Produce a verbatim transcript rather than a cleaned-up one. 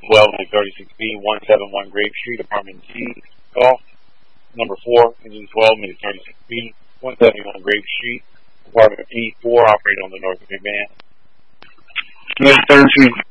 twelve, Engine thirty-six B, one seventy-one Grape Street, Apartment C, Golf. Number four, Engine twelve, Engine thirty-six B, one seventy-one Grape Street, Apartment E four, operated on the North of Big Band. Engine thirty-six